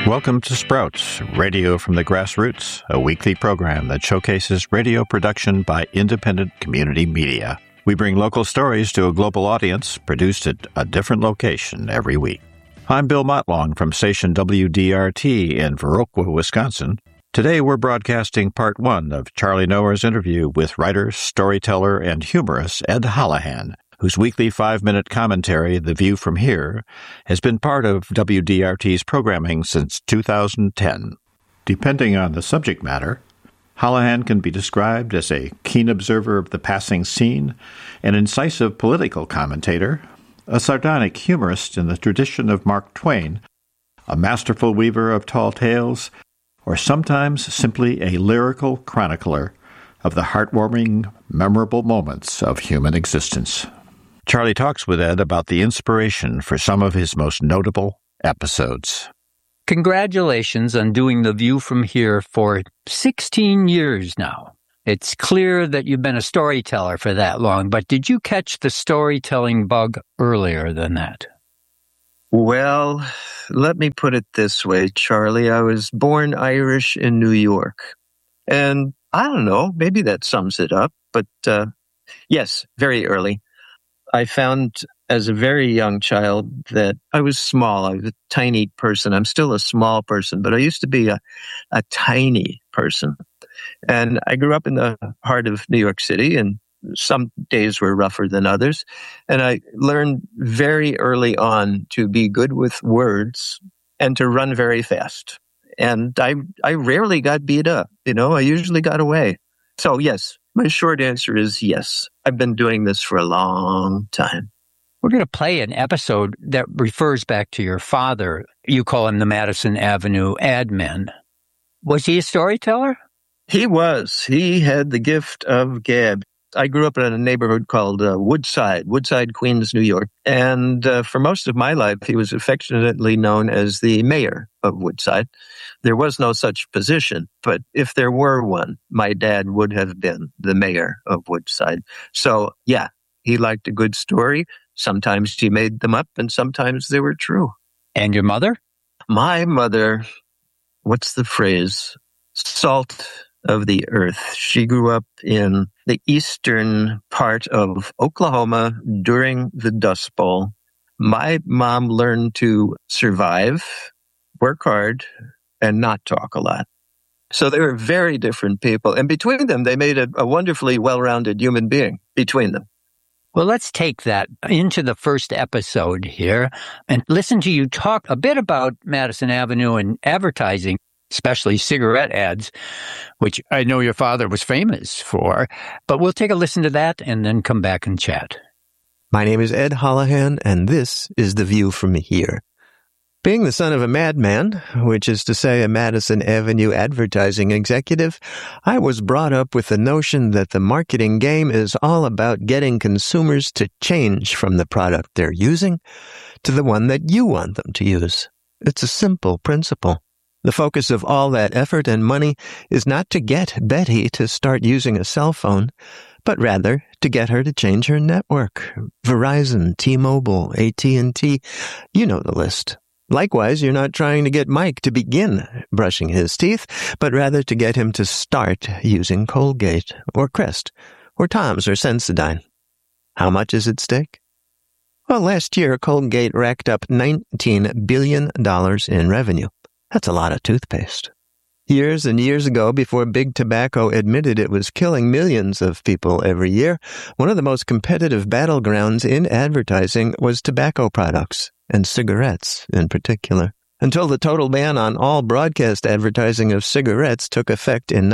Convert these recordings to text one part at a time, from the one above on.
Welcome to Sprouts, Radio from the Grassroots, a weekly program that showcases radio production by independent community media. We bring local stories to a global audience, produced at a different location every week. I'm Bill Motlong from station WDRT in Viroqua, Wisconsin. Today we're broadcasting part one of Charlie Noer's interview with writer, storyteller, and humorist Ed Holohan, whose weekly 5-minute commentary, The View from Here, has been part of WDRT's programming since 2010. Depending on the subject matter, Holohan can be described as a keen observer of the passing scene, an incisive political commentator, a sardonic humorist in the tradition of Mark Twain, a masterful weaver of tall tales, or sometimes simply a lyrical chronicler of the heartwarming, memorable moments of human existence. Charlie talks with Ed about the inspiration for some of his most notable episodes. Congratulations on doing The View from Here for 16 years now. It's clear that you've been a storyteller for that long, but did you catch the storytelling bug earlier than that? Well, let me put it this way, Charlie. I was born Irish in New York. And I don't know, maybe that sums it up. But yes, very early. I found as a very young child that I was small. I was a tiny person. I'm still a small person, but I used to be a tiny person. And I grew up in the heart of New York City, and some days were rougher than others. And I learned very early on to be good with words and to run very fast. And I rarely got beat up. I usually got away. So yes, my short answer is yes. I've been doing this for a long time. We're going to play an episode that refers back to your father. You call him the Madison Avenue Admin. Was he a storyteller? He was. He had the gift of gab. I grew up in a neighborhood called Woodside, Queens, New York. And for most of my life, he was affectionately known as the mayor of Woodside. There was no such position, but if there were one, my dad would have been the mayor of Woodside. So, yeah, he liked a good story. Sometimes he made them up, and sometimes they were true. And your mother? My mother, what's the phrase? Salt of the earth. She grew up in the eastern part of Oklahoma during the Dust Bowl. My mom learned to survive, work hard, and not talk a lot. So they were very different people. And between them, they made a wonderfully well-rounded human being between them. Well, let's take that into the first episode here and listen to you talk a bit about Madison Avenue and advertising, especially cigarette ads, which I know your father was famous for. But we'll take a listen to that and then come back and chat. My name is Ed Holohan, and this is The View from Here. Being the son of a madman, which is to say a Madison Avenue advertising executive, I was brought up with the notion that the marketing game is all about getting consumers to change from the product they're using to the one that you want them to use. It's a simple principle. The focus of all that effort and money is not to get Betty to start using a cell phone, but rather to get her to change her network. Verizon, T-Mobile, AT&T, you know the list. Likewise, you're not trying to get Mike to begin brushing his teeth, but rather to get him to start using Colgate, or Crest, or Tom's, or Sensodyne. How much is at stake? Well, last year, Colgate racked up $19 billion in revenue. That's a lot of toothpaste. Years and years ago, before Big Tobacco admitted it was killing millions of people every year, one of the most competitive battlegrounds in advertising was tobacco products, and cigarettes in particular. Until the total ban on all broadcast advertising of cigarettes took effect in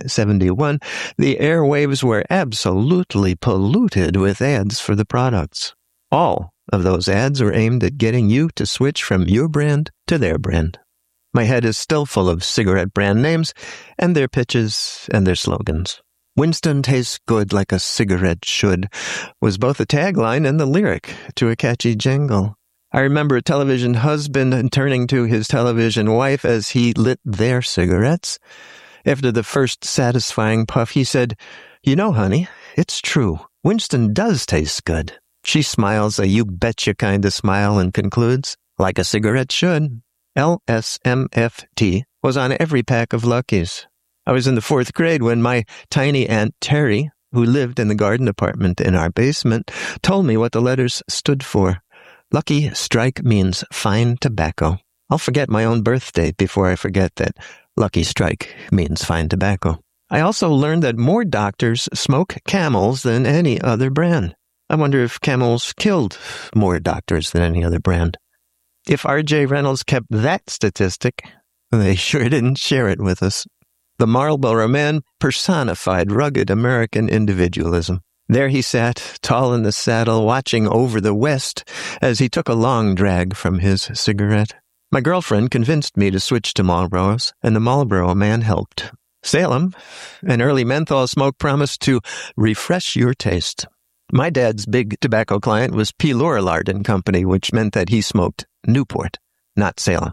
1971, the airwaves were absolutely polluted with ads for the products. All of those ads were aimed at getting you to switch from your brand to their brand. My head is still full of cigarette brand names and their pitches and their slogans. Winston tastes good like a cigarette should was both a tagline and the lyric to a catchy jingle. I remember a television husband turning to his television wife as he lit their cigarettes. After the first satisfying puff, he said, "You know, honey, it's true. Winston does taste good." She smiles a you-betcha kind of smile and concludes, "Like a cigarette should." LSMFT, was on every pack of Luckies. I was in the 4th grade when my tiny Aunt Terry, who lived in the garden apartment in our basement, told me what the letters stood for. Lucky Strike means fine tobacco. I'll forget my own birthday before I forget that Lucky Strike means fine tobacco. I also learned that more doctors smoke Camels than any other brand. I wonder if Camels killed more doctors than any other brand. If R.J. Reynolds kept that statistic, they sure didn't share it with us. The Marlboro Man personified rugged American individualism. There he sat, tall in the saddle, watching over the West as he took a long drag from his cigarette. My girlfriend convinced me to switch to Marlboros, and the Marlboro Man helped. Salem, an early menthol smoke, promised to refresh your taste. My dad's big tobacco client was P. Lorillard and Company, which meant that he smoked Newport, not Salem.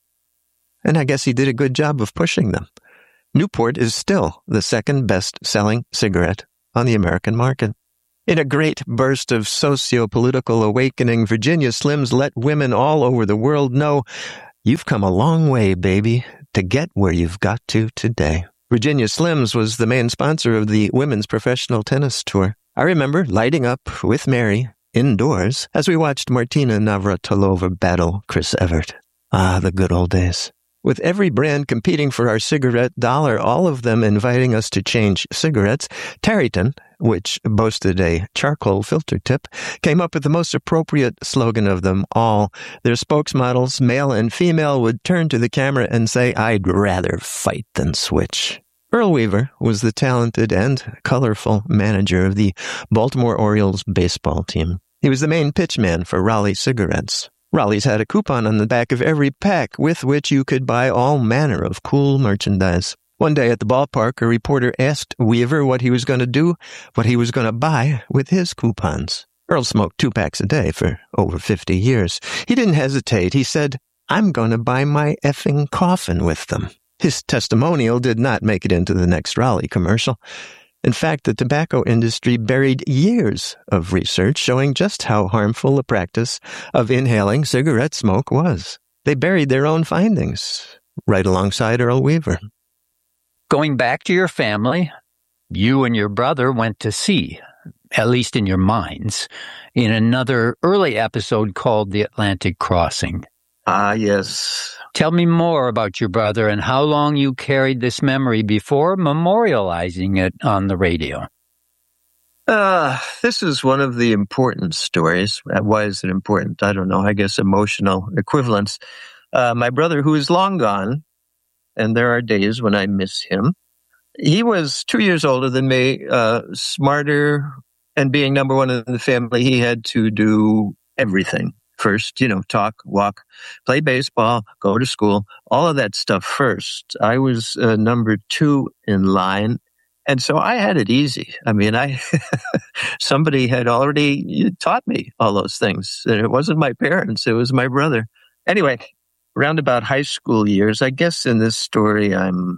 And I guess he did a good job of pushing them. Newport is still the second best-selling cigarette on the American market. In a great burst of socio-political awakening, Virginia Slims let women all over the world know, you've come a long way, baby, to get where you've got to today. Virginia Slims was the main sponsor of the Women's Professional Tennis Tour. I remember lighting up with Mary indoors as we watched Martina Navratilova battle Chris Evert. Ah, the good old days. With every brand competing for our cigarette dollar, all of them inviting us to change cigarettes, Tareyton, which boasted a charcoal filter tip, came up with the most appropriate slogan of them all. Their spokesmodels, male and female, would turn to the camera and say, I'd rather fight than switch. Earl Weaver was the talented and colorful manager of the Baltimore Orioles baseball team. He was the main pitchman for Raleigh cigarettes. Raleigh's had a coupon on the back of every pack with which you could buy all manner of cool merchandise. One day at the ballpark, a reporter asked Weaver what he was going to do, what he was going to buy with his coupons. Earl smoked 2 packs a day for over 50 years. He didn't hesitate. He said, I'm going to buy my effing coffin with them. His testimonial did not make it into the next Raleigh commercial. In fact, the tobacco industry buried years of research showing just how harmful the practice of inhaling cigarette smoke was. They buried their own findings right alongside Earl Weaver. Going back to your family, you and your brother went to sea, at least in your minds, in another early episode called The Atlantic Crossing. Ah, yes. Tell me more about your brother and how long you carried this memory before memorializing it on the radio. This is one of the important stories. Why is it important? I don't know. I guess emotional equivalence. My brother, who is long gone, and there are days when I miss him, he was 2 years older than me, smarter, and being number one in the family, he had to do everything. First, talk, walk, play baseball, go to school, all of that stuff first. I was number 2 in line, and so I had it easy. I mean, somebody had already taught me all those things. And it wasn't my parents, it was my brother. Anyway, around about high school years, I guess in this story I'm,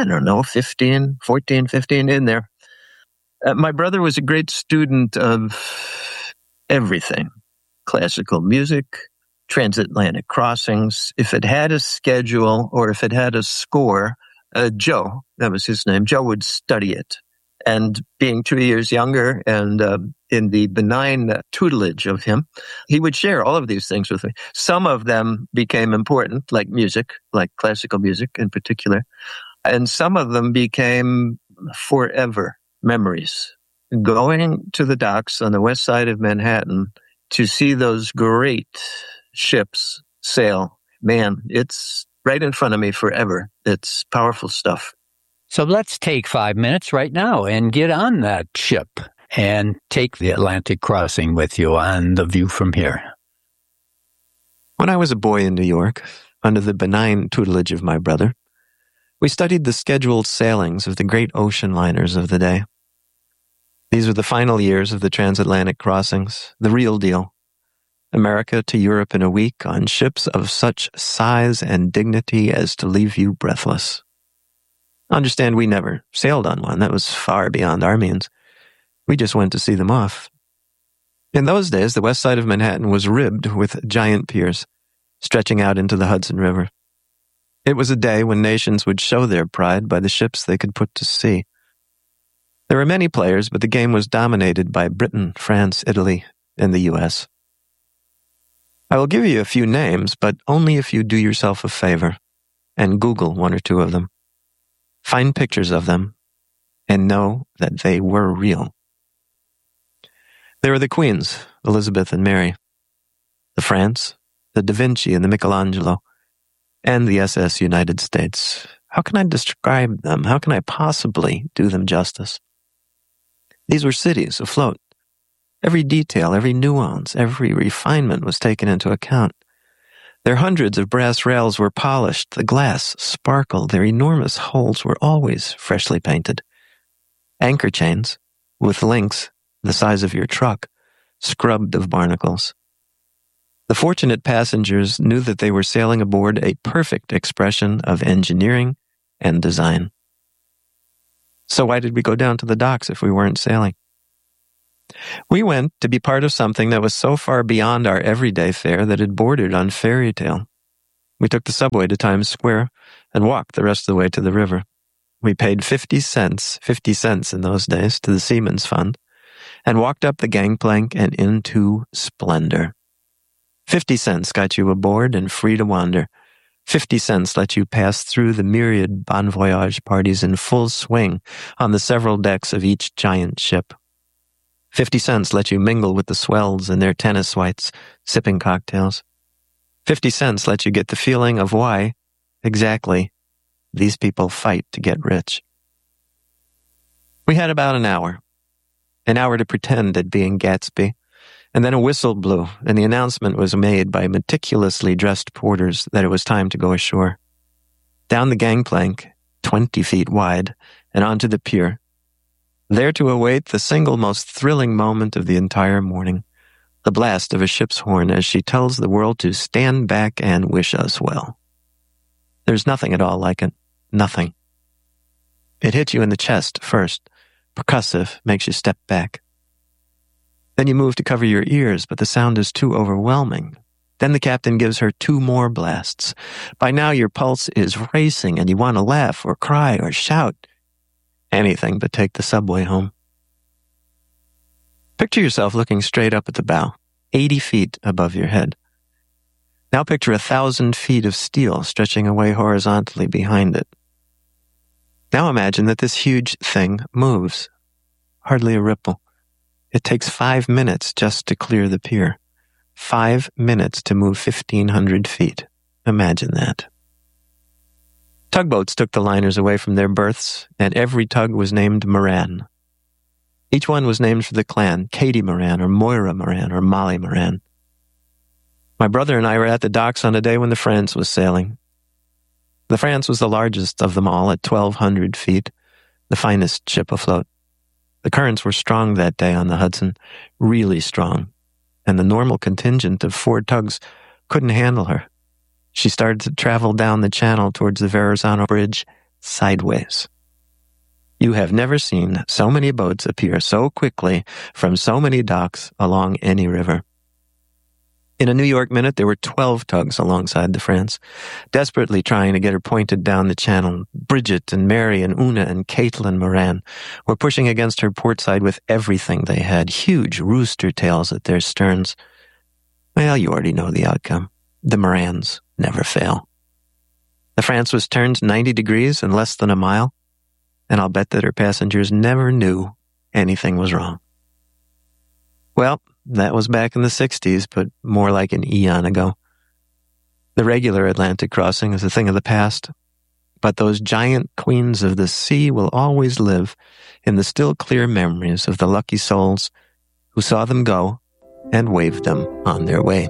15, in there. My brother was a great student of everything. Classical music, transatlantic crossings. If it had a schedule or if it had a score, Joe, that was his name, Joe would study it. And being 2 years younger and in the benign tutelage of him, he would share all of these things with me. Some of them became important, like music, like classical music in particular. And some of them became forever memories. Going to the docks on the west side of Manhattan to see those great ships sail, man, it's right in front of me forever. It's powerful stuff. So let's take 5 minutes right now and get on that ship and take the Atlantic Crossing with you on The View from Here. When I was a boy in New York, under the benign tutelage of my brother, we studied the scheduled sailings of the great ocean liners of the day. These were the final years of the transatlantic crossings, the real deal. America to Europe in a week on ships of such size and dignity as to leave you breathless. Understand, we never sailed on one. That was far beyond our means. We just went to see them off. In those days, the west side of Manhattan was ribbed with giant piers, stretching out into the Hudson River. It was a day when nations would show their pride by the ships they could put to sea. There were many players, but the game was dominated by Britain, France, Italy, and the U.S. I will give you a few names, but only if you do yourself a favor and Google one or two of them. Find pictures of them and know that they were real. There were the queens, Elizabeth and Mary, the France, the Da Vinci and the Michelangelo, and the SS United States. How can I describe them? How can I possibly do them justice? These were cities afloat. Every detail, every nuance, every refinement was taken into account. Their hundreds of brass rails were polished, the glass sparkled, their enormous hulls were always freshly painted. Anchor chains, with links the size of your truck, scrubbed of barnacles. The fortunate passengers knew that they were sailing aboard a perfect expression of engineering and design. So why did we go down to the docks if we weren't sailing? We went to be part of something that was so far beyond our everyday fare that it bordered on fairy tale. We took the subway to Times Square and walked the rest of the way to the river. We paid 50 cents in those days, to the Seamen's Fund, and walked up the gangplank and into splendor. 50 cents got you aboard and free to wander. 50 cents let you pass through the myriad bon voyage parties in full swing on the several decks of each giant ship. 50 cents let you mingle with the swells in their tennis whites, sipping cocktails. 50 cents let you get the feeling of why, exactly, these people fight to get rich. We had about an hour to pretend at being Gatsby, and then a whistle blew, and the announcement was made by meticulously dressed porters that it was time to go ashore. Down the gangplank, 20 feet wide, and onto the pier, there to await the single most thrilling moment of the entire morning, the blast of a ship's horn as she tells the world to stand back and wish us well. There's nothing at all like it. Nothing. It hits you in the chest first. Percussive, makes you step back. Then you move to cover your ears, but the sound is too overwhelming. Then the captain gives her 2 more blasts. By now your pulse is racing and you want to laugh or cry or shout. Anything but take the subway home. Picture yourself looking straight up at the bow, 80 feet above your head. Now picture 1,000 feet of steel stretching away horizontally behind it. Now imagine that this huge thing moves. Hardly a ripple. It takes 5 minutes just to clear the pier. 5 minutes to move 1,500 feet. Imagine that. Tugboats took the liners away from their berths, and every tug was named Moran. Each one was named for the clan, Katie Moran, or Moira Moran, or Molly Moran. My brother and I were at the docks on a day when the France was sailing. The France was the largest of them all at 1,200 feet, the finest ship afloat. The currents were strong that day on the Hudson, really strong, and the normal contingent of 4 tugs couldn't handle her. She started to travel down the channel towards the Verrazano Bridge sideways. You have never seen so many boats appear so quickly from so many docks along any river. In a New York minute, there were 12 tugs alongside the France, desperately trying to get her pointed down the channel. Bridget and Mary and Una and Caitlin Moran were pushing against her port side with everything they had, huge rooster tails at their sterns. Well, you already know the outcome. The Morans never fail. The France was turned 90 degrees in less than a mile, and I'll bet that her passengers never knew anything was wrong. Well, that was back in the 60s, but more like an eon ago. The regular Atlantic crossing is a thing of the past, but those giant queens of the sea will always live in the still clear memories of the lucky souls who saw them go and waved them on their way.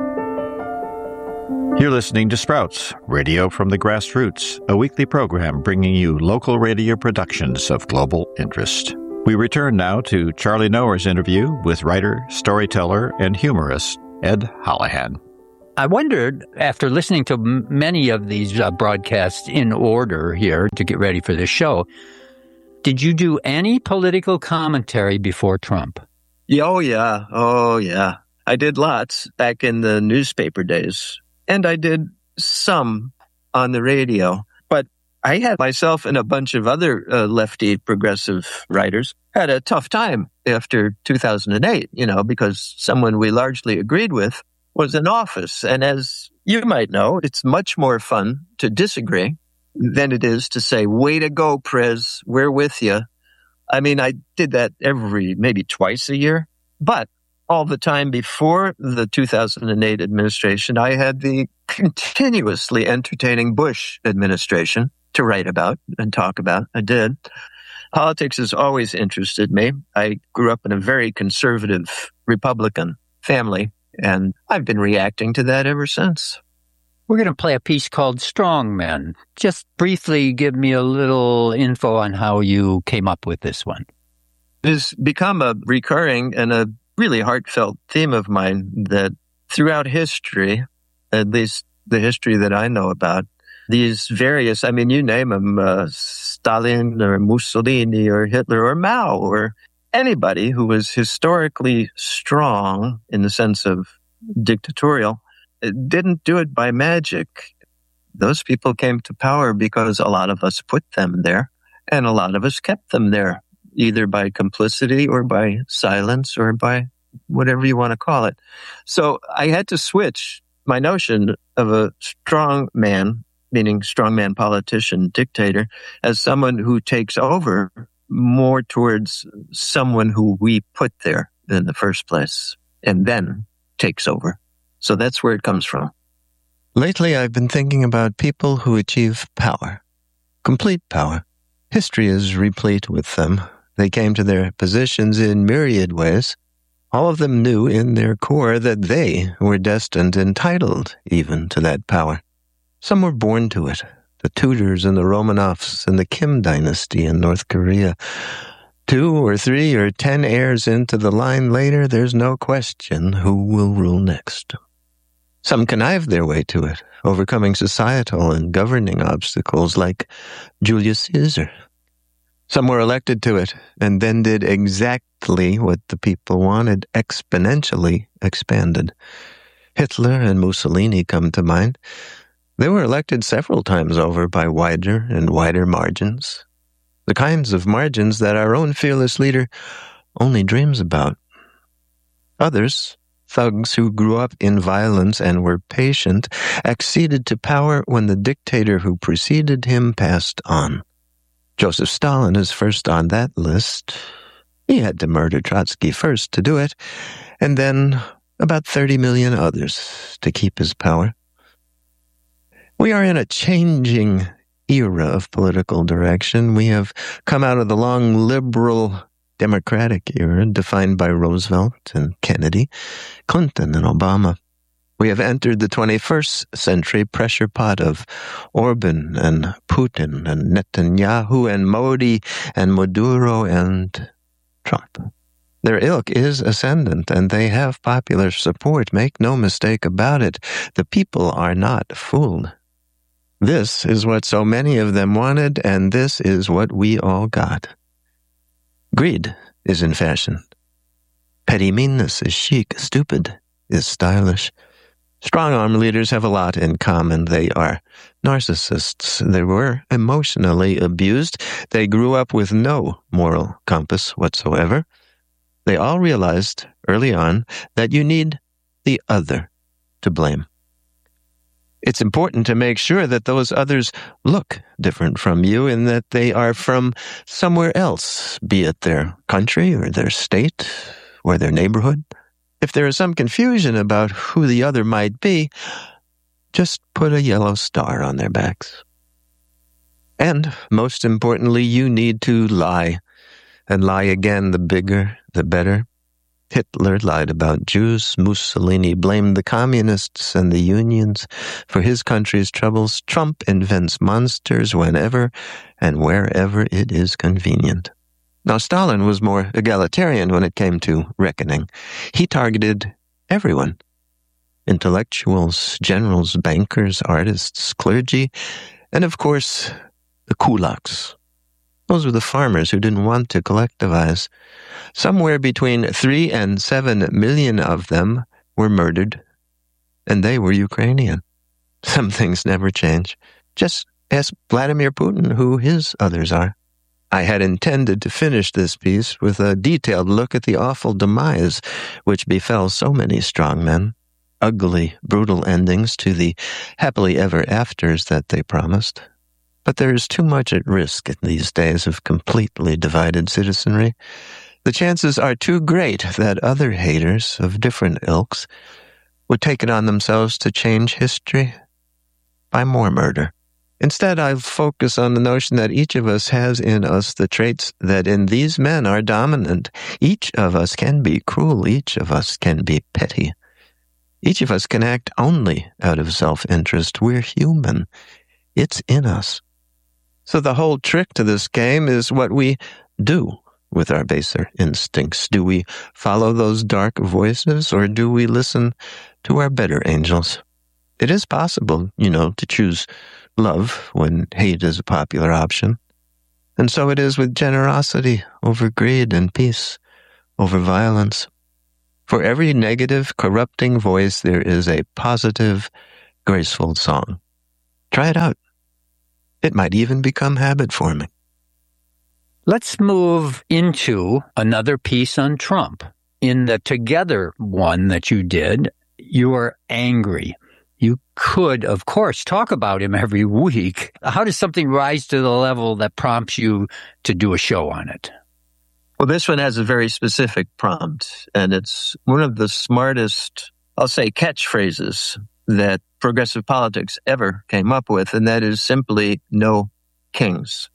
You're listening to Sprouts, Radio from the Grassroots, a weekly program bringing you local radio productions of global interest. We return now to Charlie Noer's interview with writer, storyteller, and humorist Ed Holohan. I wondered, after listening to many of these broadcasts in order here to get ready for this show, did you do any political commentary before Trump? Oh, yeah. I did lots back in the newspaper days. And I did some on the radio. But I had myself and a bunch of other lefty progressive writers had a tough time after 2008, because someone we largely agreed with was in office. And as you might know, it's much more fun to disagree than it is to say, way to go, Prez, we're with you. I mean, I did that maybe twice a year, but all the time before the 2008 administration, I had the continuously entertaining Bush administration to write about and talk about. I did. Politics has always interested me. I grew up in a very conservative Republican family, and I've been reacting to that ever since. We're going to play a piece called Strong Men. Just briefly give me a little info on how you came up with this one. It has become a recurring and a really heartfelt theme of mine that throughout history, at least the history that I know about, these various, you name them, Stalin or Mussolini or Hitler or Mao or anybody who was historically strong in the sense of dictatorial, didn't do it by magic. Those people came to power because a lot of us put them there, and a lot of us kept them there, either by complicity or by silence or by whatever you want to call it. So I had to switch my notion of a strong man, meaning strongman politician, dictator, as someone who takes over more towards someone who we put there in the first place and then takes over. So that's where it comes from. Lately, I've been thinking about people who achieve power, complete power. History is replete with them. They came to their positions in myriad ways. All of them knew in their core that they were destined, entitled even to that power. Some were born to it, the Tudors and the Romanovs and the Kim dynasty in North Korea. 2 or 3 or 10 heirs into the line later, there's no question who will rule next. Some connived their way to it, overcoming societal and governing obstacles like Julius Caesar. Some were elected to it and then did exactly what the people wanted, exponentially expanded. Hitler and Mussolini come to mind. They were elected several times over by wider and wider margins, the kinds of margins that our own fearless leader only dreams about. Others, thugs who grew up in violence and were patient, acceded to power when the dictator who preceded him passed on. Joseph Stalin is first on that list. He had to murder Trotsky first to do it, and then about 30 million others to keep his power. We are in a changing era of political direction. We have come out of the long liberal democratic era defined by Roosevelt and Kennedy, Clinton and Obama. We have entered the 21st century pressure pot of Orban and Putin and Netanyahu and Modi and Maduro and Trump. Their ilk is ascendant, and they have popular support. Make no mistake about it. The people are not fooled. This is what so many of them wanted, and this is what we all got. Greed is in fashion. Petty meanness is chic. Stupid is stylish. Strong-arm leaders have a lot in common. They are narcissists. They were emotionally abused. They grew up with no moral compass whatsoever. They all realized early on that you need the other to blame. It's important to make sure that those others look different from you and that they are from somewhere else, be it their country or their state or their neighborhood. If there is some confusion about who the other might be, just put a yellow star on their backs. And most importantly, you need to lie, and lie again. The bigger, the better. Hitler lied about Jews. Mussolini blamed the communists and the unions for his country's troubles. Trump invents monsters whenever and wherever it is convenient. Now, Stalin was more egalitarian when it came to reckoning. He targeted everyone. Intellectuals, generals, bankers, artists, clergy, and of course, the kulaks. Those were the farmers who didn't want to collectivize. Somewhere between 3 and 7 million of them were murdered, and they were Ukrainian. Some things never change. Just ask Vladimir Putin who his others are. I had intended to finish this piece with a detailed look at the awful demise which befell so many strong men, ugly, brutal endings to the happily ever afters that they promised. But there is too much at risk in these days of completely divided citizenry. The chances are too great that other haters of different ilks would take it on themselves to change history by more murder. Instead, I'll focus on the notion that each of us has in us the traits that in these men are dominant. Each of us can be cruel. Each of us can be petty. Each of us can act only out of self-interest. We're human. It's in us. So the whole trick to this game is what we do with our baser instincts. Do we follow those dark voices, or do we listen to our better angels? It is possible, to choose love when hate is a popular option. And so it is with generosity over greed and peace over violence. For every negative, corrupting voice, there is a positive, graceful song. Try it out. It might even become habit-forming. Let's move into another piece on Trump. In the Together one that you did, you are angry. You could, of course, talk about him every week. How does something rise to the level that prompts you to do a show on it? Well, this one has a very specific prompt, and it's one of the smartest, I'll say, catchphrases that progressive politics ever came up with, and that is simply no kings.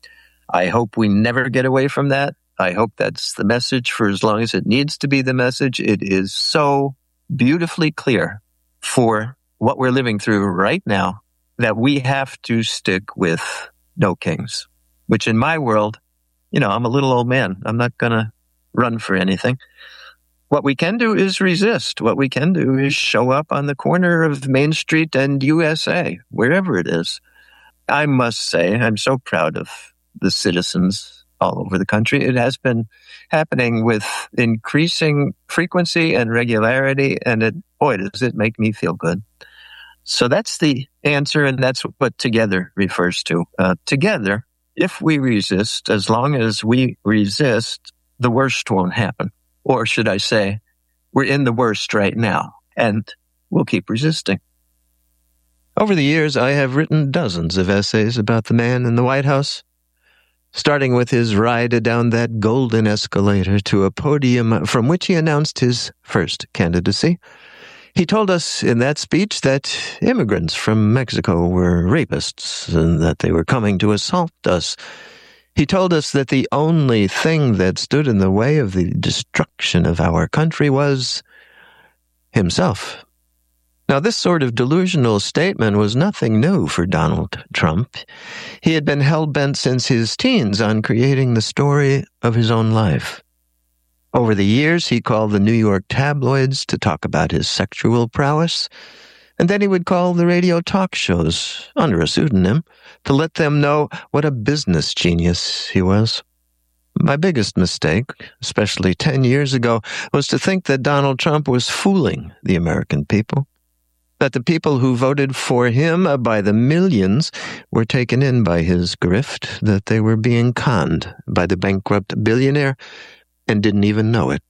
I hope we never get away from that. I hope that's the message for as long as it needs to be the message. It is so beautifully clear for what we're living through right now that we have to stick with no kings, which in my world, I'm a little old man. I'm not going to run for anything. What we can do is resist. What we can do is show up on the corner of Main Street and USA, wherever it is. I must say, I'm so proud of the citizens all over the country. It has been happening with increasing frequency and regularity, and boy, does it make me feel good. So that's the answer, and that's what Together refers to. Together, if we resist, as long as we resist, the worst won't happen. Or should I say, we're in the worst right now, and we'll keep resisting. Over the years, I have written dozens of essays about the man in the White House, starting with his ride down that golden escalator to a podium from which he announced his first candidacy. He told us in that speech that immigrants from Mexico were rapists and that they were coming to assault us. He told us that the only thing that stood in the way of the destruction of our country was himself. Now, this sort of delusional statement was nothing new for Donald Trump. He had been hell-bent since his teens on creating the story of his own life. Over the years, he called the New York tabloids to talk about his sexual prowess, and then he would call the radio talk shows, under a pseudonym, to let them know what a business genius he was. My biggest mistake, especially 10 years ago, was to think that Donald Trump was fooling the American people, that the people who voted for him by the millions were taken in by his grift, that they were being conned by the bankrupt billionaire and didn't even know it.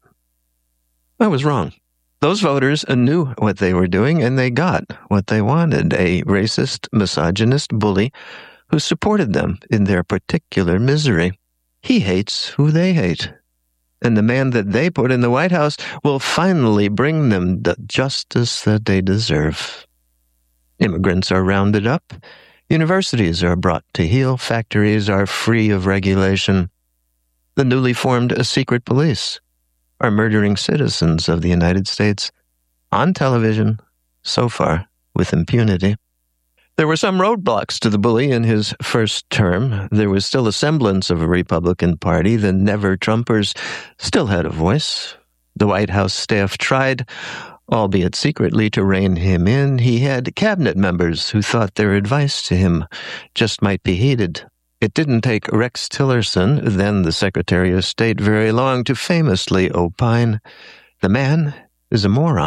I was wrong. Those voters knew what they were doing, and they got what they wanted, a racist, misogynist bully who supported them in their particular misery. He hates who they hate, and the man that they put in the White House will finally bring them the justice that they deserve. Immigrants are rounded up, universities are brought to heel, factories are free of regulation. The newly formed secret police are murdering citizens of the United States on television, so far with impunity. There were some roadblocks to the bully in his first term. There was still a semblance of a Republican Party. The never-Trumpers still had a voice. The White House staff tried, albeit secretly, to rein him in. He had cabinet members who thought their advice to him just might be heeded. It didn't take Rex Tillerson, then the Secretary of State, very long to famously opine, "The man is a moron.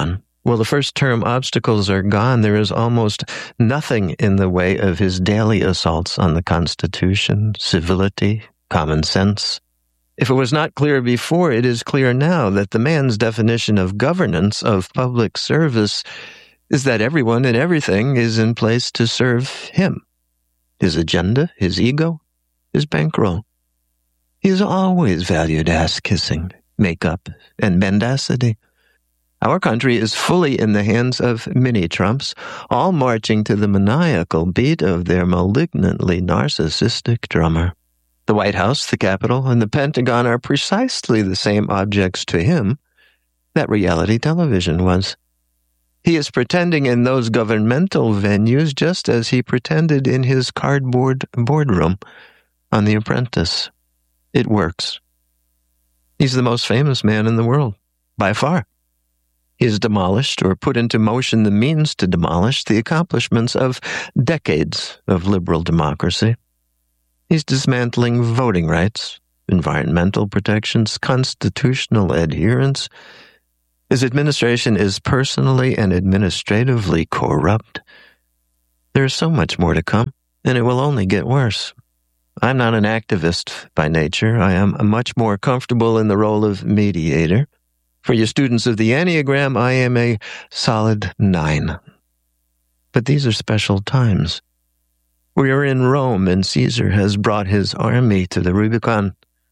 Well, the first-term obstacles are gone. There is almost nothing in the way of his daily assaults on the Constitution, civility, common sense. If it was not clear before, it is clear now that the man's definition of governance, of public service, is that everyone and everything is in place to serve him. His agenda, his ego, his bankroll. He has always valued ass-kissing, makeup, and mendacity. Our country is fully in the hands of mini-Trumps, all marching to the maniacal beat of their malignantly narcissistic drummer. The White House, the Capitol, and the Pentagon are precisely the same objects to him that reality television was. He is pretending in those governmental venues just as he pretended in his cardboard boardroom on The Apprentice. It works. He's the most famous man in the world, by far. He has demolished or put into motion the means to demolish the accomplishments of decades of liberal democracy. He's dismantling voting rights, environmental protections, constitutional adherence. His administration is personally and administratively corrupt. There is so much more to come, and it will only get worse. I'm not an activist by nature. I am much more comfortable in the role of mediator. For you students of the Enneagram, I am a solid 9. But these are special times. We are in Rome, and Caesar has brought his army to the Rubicon.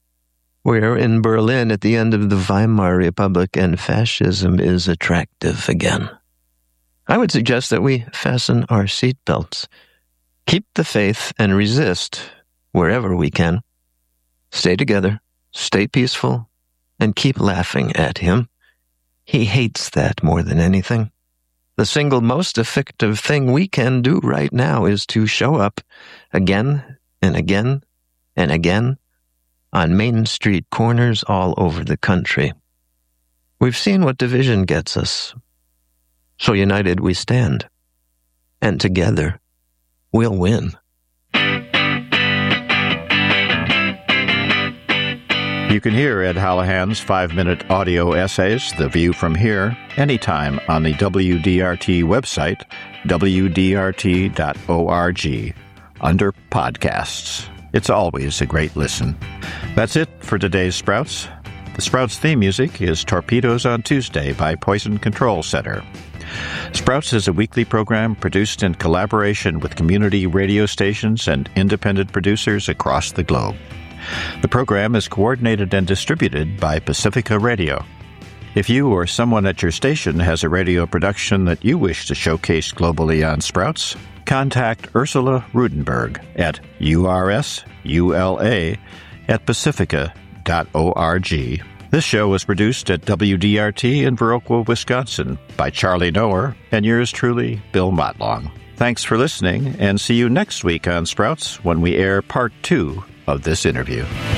We are in Berlin at the end of the Weimar Republic, and fascism is attractive again. I would suggest that we fasten our seatbelts, keep the faith, and resist wherever we can. Stay together, stay peaceful, and keep laughing at him. He hates that more than anything. The single most effective thing we can do right now is to show up again and again and again on Main Street corners all over the country. We've seen what division gets us. So united we stand. And together we'll win. You can hear Ed Hallahan's 5-minute audio essays, The View from Here, anytime on the WDRT website, wdrt.org, under Podcasts. It's always a great listen. That's it for today's Sprouts. The Sprouts theme music is Torpedoes on Tuesday by Poison Control Center. Sprouts is a weekly program produced in collaboration with community radio stations and independent producers across the globe. The program is coordinated and distributed by Pacifica Radio. If you or someone at your station has a radio production that you wish to showcase globally on Sprouts, contact Ursula Rudenberg at ursula@pacifica.org. This show was produced at WDRT in Viroqua, Wisconsin by Charlie Noer and yours truly, Bill Motlong. Thanks for listening, and see you next week on Sprouts when we air Part 2 of this interview.